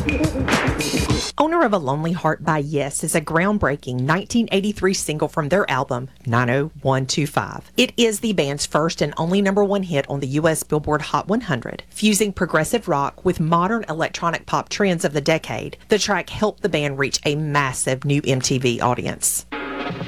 Owner of a Lonely Heart by Yes is a groundbreaking 1983 single from their album 90125. It is the band's first and only #1 hit on the U.S. Billboard Hot 100. Fusing progressive rock with modern electronic pop trends of the decade, the track helped the band reach a massive new MTV audience.